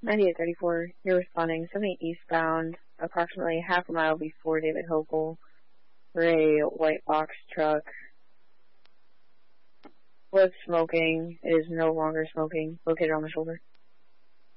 9834, you're responding 78 eastbound, approximately half a mile before David Hochul, gray white box truck. Was smoking. It is no longer smoking. Located on the shoulder.